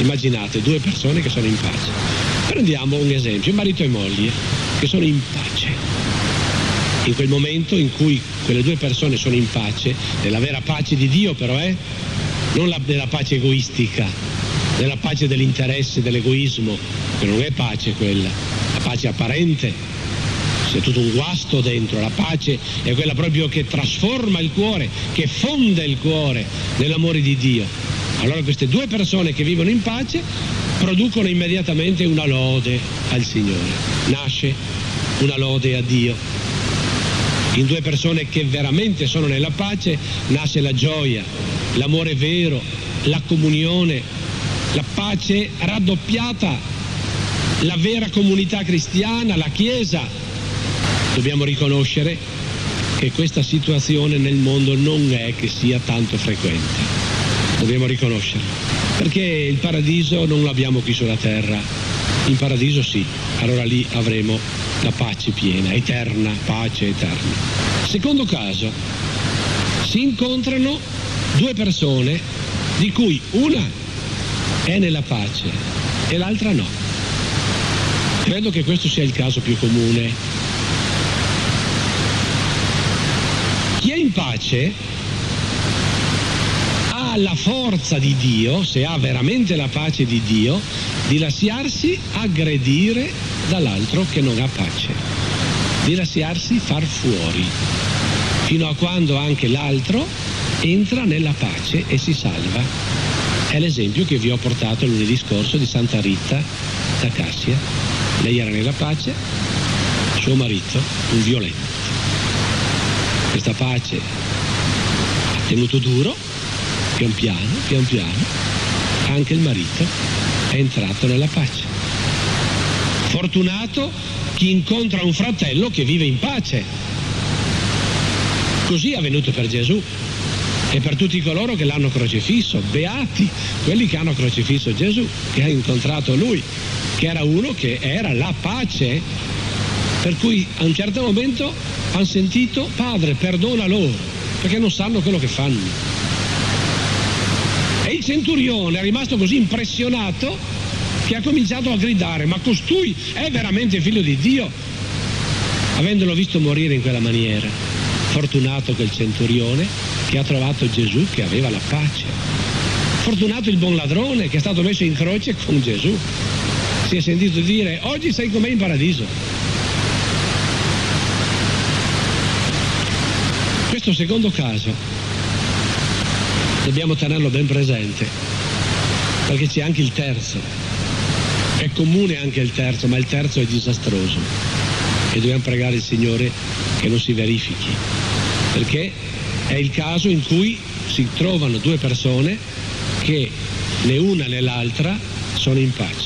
Immaginate due persone che sono in pace. Prendiamo un esempio, marito e moglie che sono in pace. In quel momento in cui quelle due persone sono in pace, nella vera pace di Dio però non nella pace egoistica, nella pace dell'interesse, dell'egoismo, che non è pace quella, la pace apparente, c'è tutto un guasto dentro. La pace è quella proprio che trasforma il cuore, che fonde il cuore nell'amore di Dio. Allora queste due persone che vivono in pace producono immediatamente una lode al Signore, nasce una lode a Dio. In due persone che veramente sono nella pace nasce la gioia, l'amore vero, la comunione, la pace raddoppiata, la vera comunità cristiana, la Chiesa. Dobbiamo riconoscere che questa situazione nel mondo non è che sia tanto frequente. Dobbiamo riconoscerlo, perché il paradiso non l'abbiamo qui sulla terra, in paradiso sì, allora lì avremo la pace piena, eterna, pace eterna. Secondo caso, si incontrano due persone di cui una è nella pace e l'altra no. Credo che questo sia il caso più comune. Chi è in pace ha la forza di Dio, se ha veramente la pace di Dio, di lasciarsi aggredire dall'altro che non ha pace, di lasciarsi far fuori, fino a quando anche l'altro entra nella pace e si salva. È l'esempio che vi ho portato lunedì scorso di Santa Rita da Cassia. Lei era nella pace, suo marito un violento. Questa pace ha tenuto duro, pian piano, anche il marito è entrato nella pace. Fortunato chi incontra un fratello che vive in pace. Così è avvenuto per Gesù e per tutti coloro che l'hanno crocifisso. Beati quelli che hanno crocifisso Gesù, che ha incontrato lui, che era uno che era la pace, per cui a un certo momento hanno sentito: Padre, perdona loro, perché non sanno quello che fanno. E il centurione è rimasto così impressionato che ha cominciato a gridare: ma costui è veramente figlio di Dio, avendolo visto morire in quella maniera. Fortunato quel centurione che ha trovato Gesù che aveva la pace. Fortunato il buon ladrone che è stato messo in croce con Gesù. Si è sentito dire: oggi sei con me in paradiso. Questo secondo caso dobbiamo tenerlo ben presente, perché c'è anche il terzo. È comune anche il terzo, ma il terzo è disastroso e dobbiamo pregare il Signore che non si verifichi, perché è il caso in cui si trovano due persone che né una né l'altra sono in pace.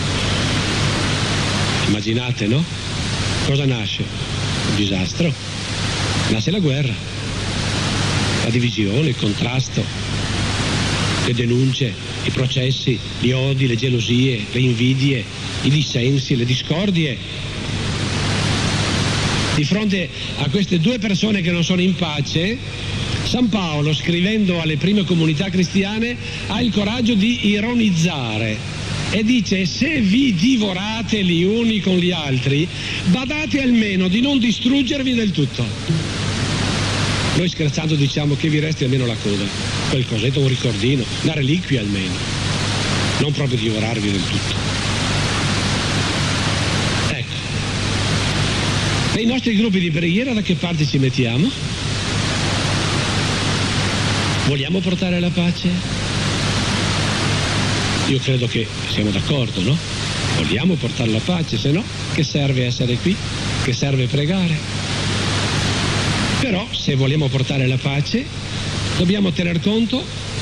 Immaginate, no? Cosa nasce? Un disastro. Nasce la guerra, la divisione, il contrasto, le denunce, i processi, gli odi, le gelosie, le invidie, i dissensi, le discordie. Di fronte a queste due persone che non sono in pace, San Paolo, scrivendo alle prime comunità cristiane, ha il coraggio di ironizzare e dice: se vi divorate gli uni con gli altri, badate almeno di non distruggervi del tutto. Noi scherzando diciamo che vi resti almeno la coda, quel cosetto, un ricordino, una reliquia almeno, non proprio divorarvi del tutto. Nei nostri gruppi di preghiera da che parte ci mettiamo? Vogliamo portare la pace? Io credo che siamo d'accordo, no? Vogliamo portare la pace, se no che serve essere qui? Che serve pregare? Però se vogliamo portare la pace dobbiamo tener conto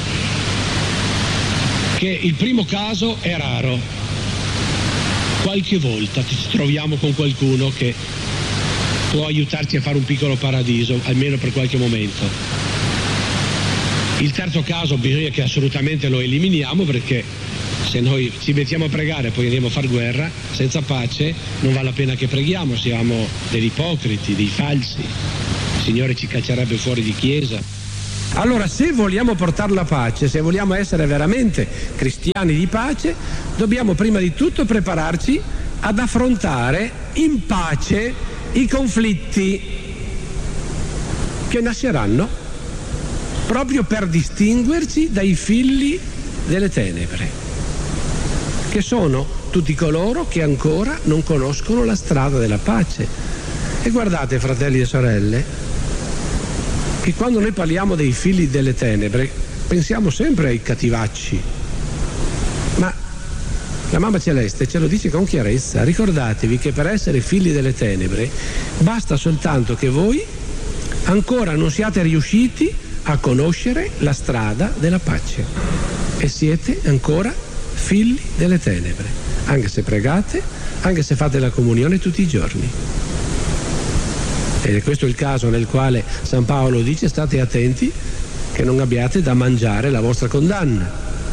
che il primo caso è raro. Qualche volta ci troviamo con qualcuno che può aiutarci a fare un piccolo paradiso, almeno per qualche momento. Il terzo caso bisogna che assolutamente lo eliminiamo, perché se noi ci mettiamo a pregare e poi andiamo a far guerra, senza pace non vale la pena che preghiamo, siamo degli ipocriti, dei falsi. Il Signore ci caccerebbe fuori di chiesa. Allora, se vogliamo portare la pace, se vogliamo essere veramente cristiani di pace, dobbiamo prima di tutto prepararci ad affrontare in pace i conflitti che nasceranno proprio per distinguerci dai figli delle tenebre, che sono tutti coloro che ancora non conoscono la strada della pace. E guardate, fratelli e sorelle, che quando noi parliamo dei figli delle tenebre pensiamo sempre ai cattivacci, ma la Mamma Celeste ce lo dice con chiarezza: ricordatevi che per essere figli delle tenebre basta soltanto che voi ancora non siate riusciti a conoscere la strada della pace e siete ancora figli delle tenebre, anche se pregate, anche se fate la comunione tutti i giorni. Ed è questo il caso nel quale San Paolo dice: state attenti che non abbiate da mangiare la vostra condanna.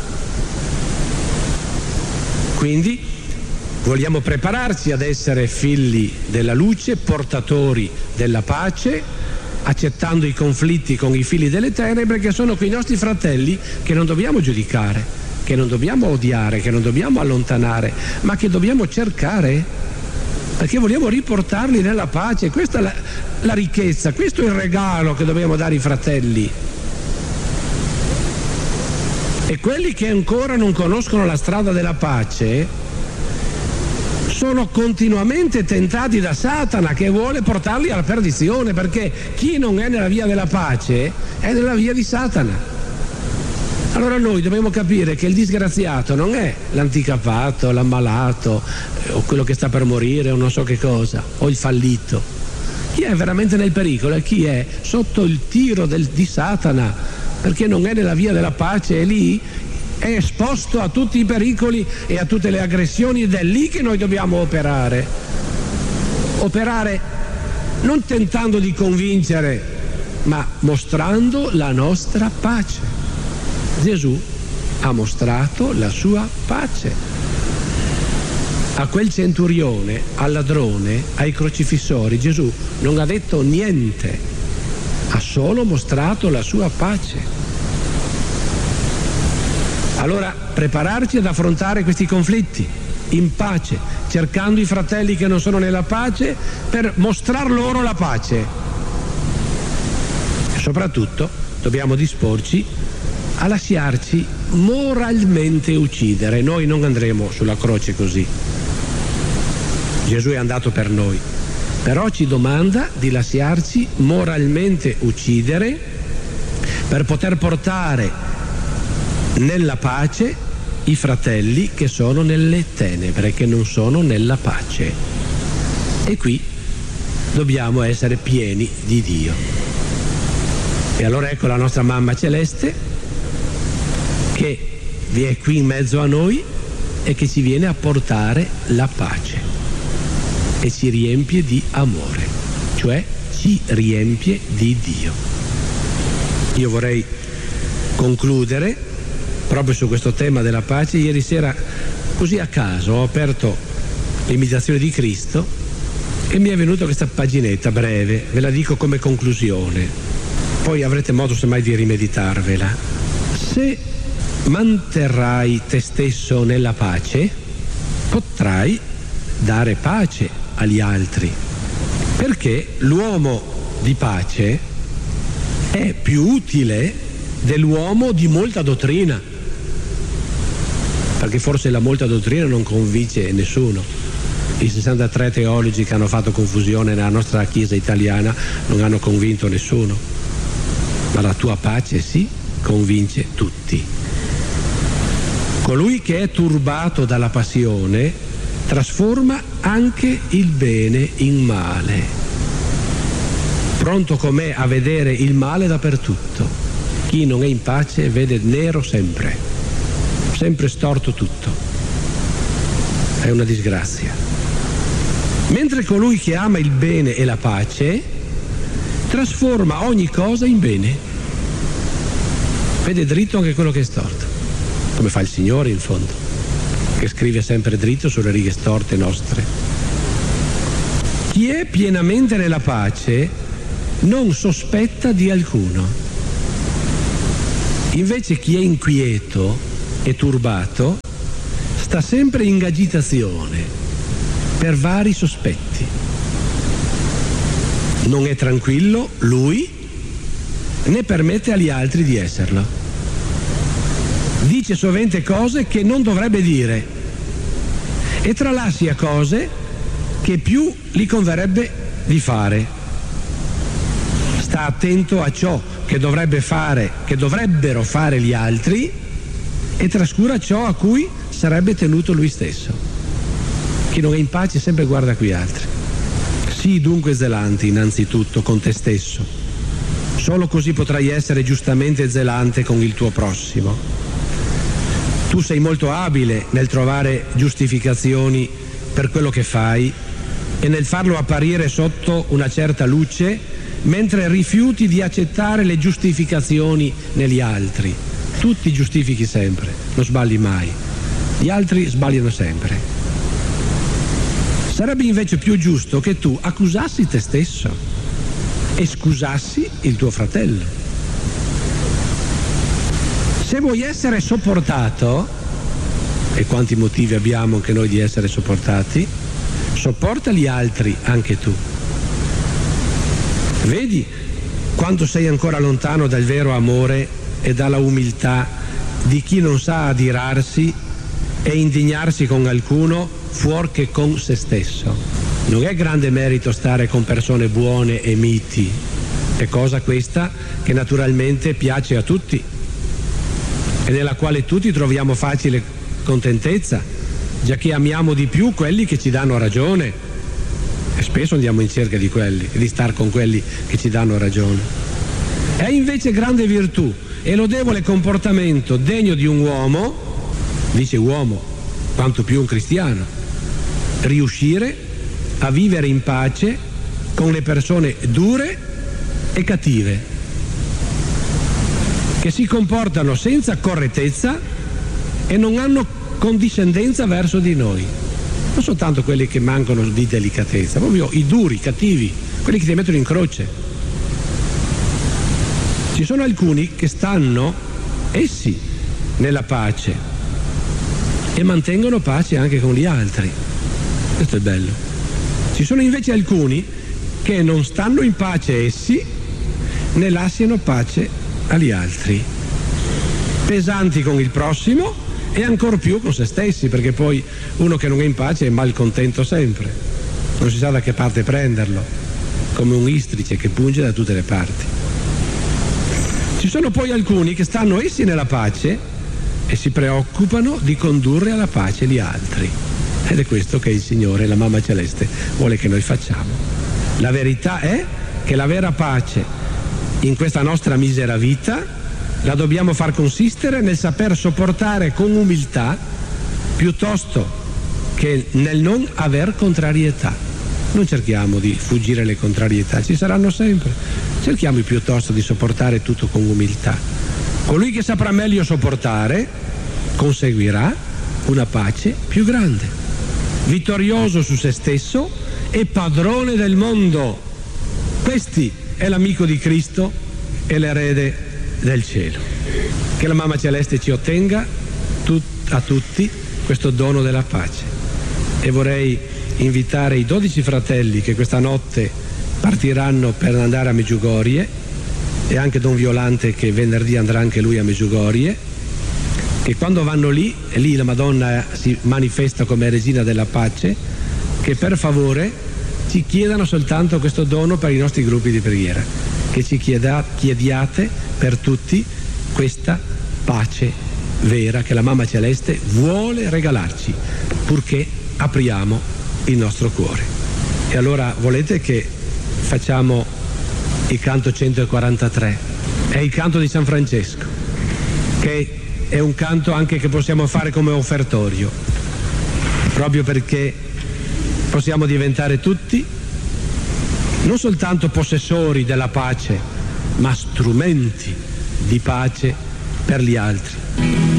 Quindi vogliamo prepararci ad essere figli della luce, portatori della pace, accettando i conflitti con i figli delle tenebre, che sono quei nostri fratelli che non dobbiamo giudicare, che non dobbiamo odiare, che non dobbiamo allontanare, ma che dobbiamo cercare, perché vogliamo riportarli nella pace. Questa è la ricchezza, questo è il regalo che dobbiamo dare ai fratelli. E quelli che ancora non conoscono la strada della pace sono continuamente tentati da Satana, che vuole portarli alla perdizione, perché chi non è nella via della pace è nella via di Satana. Allora noi dobbiamo capire che il disgraziato non è l'anticapato, l'ammalato o quello che sta per morire o non so che cosa, o il fallito. Chi è veramente nel pericolo è chi è sotto il tiro di Satana, perché non è nella via della pace, e lì è esposto a tutti i pericoli e a tutte le aggressioni, ed è lì che noi dobbiamo operare non tentando di convincere, ma mostrando la nostra pace. Gesù ha mostrato la sua pace. A quel centurione, al ladrone, ai crocifissori, Gesù non ha detto niente, ha solo mostrato la sua pace. Allora, prepararci ad affrontare questi conflitti in pace, cercando i fratelli che non sono nella pace per mostrar loro la pace. E soprattutto dobbiamo disporci a lasciarci moralmente uccidere. Noi non andremo sulla croce così. Gesù è andato per noi, però ci domanda di lasciarci moralmente uccidere per poter portare nella pace i fratelli che sono nelle tenebre, che non sono nella pace. E qui dobbiamo essere pieni di Dio. E allora ecco la nostra Mamma Celeste che vi è qui in mezzo a noi e che ci viene a portare la pace e ci riempie di amore, cioè ci riempie di Dio. Io vorrei concludere proprio su questo tema della pace. Ieri sera, così a caso, ho aperto l'imitazione di Cristo e mi è venuta questa paginetta breve, ve la dico come conclusione, poi avrete modo semmai di rimeditarvela. Se manterrai te stesso nella pace, potrai dare pace agli altri, perché l'uomo di pace è più utile dell'uomo di molta dottrina, perché forse la molta dottrina non convince nessuno. I 63 teologi che hanno fatto confusione nella nostra Chiesa italiana non hanno convinto nessuno, ma la tua pace sì, convince tutti. Colui che è turbato dalla passione trasforma anche il bene in male, pronto com'è a vedere il male dappertutto. Chi non è in pace vede nero sempre, sempre storto tutto. È una disgrazia. Mentre colui che ama il bene e la pace trasforma ogni cosa in bene, vede dritto anche quello che è storto, come fa il Signore in fondo, che scrive sempre dritto sulle righe storte nostre. Chi è pienamente nella pace non sospetta di alcuno. Invece chi è inquieto e turbato sta sempre in agitazione per vari sospetti. Non è tranquillo lui, né permette agli altri di esserlo. Dice sovente cose che non dovrebbe dire e tralascia cose che più gli converrebbe di fare. Sta attento a ciò che dovrebbero fare gli altri e trascura ciò a cui sarebbe tenuto lui stesso. Chi non è in pace sempre guarda qui altri. Sii dunque zelante innanzitutto con te stesso. Solo così potrai essere giustamente zelante con il tuo prossimo. Tu sei molto abile nel trovare giustificazioni per quello che fai e nel farlo apparire sotto una certa luce, mentre rifiuti di accettare le giustificazioni negli altri. Tu ti giustifichi sempre, non sbagli mai. Gli altri sbagliano sempre. Sarebbe invece più giusto che tu accusassi te stesso e scusassi il tuo fratello. Se vuoi essere sopportato, e quanti motivi abbiamo anche noi di essere sopportati, sopporta gli altri anche tu. Vedi quanto sei ancora lontano dal vero amore e dalla umiltà di chi non sa adirarsi e indignarsi con alcuno fuor che con se stesso. Non è grande merito stare con persone buone e miti, è cosa questa che naturalmente piace a tutti e nella quale tutti troviamo facile contentezza, giacché amiamo di più quelli che ci danno ragione e spesso andiamo in cerca di quelli e di star con quelli che ci danno ragione. È invece grande virtù e lodevole comportamento degno di un uomo, dice uomo, quanto più un cristiano, riuscire a vivere in pace con le persone dure e cattive, che si comportano senza correttezza e non hanno condiscendenza verso di noi. Non soltanto quelli che mancano di delicatezza, proprio i duri, i cattivi, quelli che ti mettono in croce. Ci sono alcuni che stanno essi nella pace e mantengono pace anche con gli altri. Questo è bello. Ci sono invece alcuni che non stanno in pace essi né lasciano pace agli altri, pesanti con il prossimo e ancor più con se stessi, perché poi uno che non è in pace è malcontento sempre, non si sa da che parte prenderlo, come un istrice che punge da tutte le parti. Ci sono poi alcuni che stanno essi nella pace e si preoccupano di condurre alla pace gli altri. Ed è questo che il Signore, la Mamma Celeste, vuole che noi facciamo. La verità è che la vera pace in questa nostra misera vita la dobbiamo far consistere nel saper sopportare con umiltà piuttosto che nel non aver contrarietà. Non cerchiamo di fuggire le contrarietà, ci saranno sempre. Cerchiamo piuttosto di sopportare tutto con umiltà. Colui che saprà meglio sopportare conseguirà una pace più grande. Vittorioso su se stesso e padrone del mondo. Questi è l'amico di Cristo e l'erede del cielo. Che la Mamma Celeste ci ottenga a tutti questo dono della pace. E vorrei invitare i 12 fratelli che questa notte partiranno per andare a Medjugorje e anche Don Violante che venerdì andrà anche lui a Medjugorje, che quando vanno lì, e lì la Madonna si manifesta come regina della pace, che per favore ci chiedano soltanto questo dono per i nostri gruppi di preghiera, che ci chiediate per tutti questa pace vera che la Mamma Celeste vuole regalarci, purché apriamo il nostro cuore. E allora volete che facciamo il canto 143, è il canto di San Francesco, che è un canto anche che possiamo fare come offertorio, proprio perché possiamo diventare tutti non soltanto possessori della pace, ma strumenti di pace per gli altri.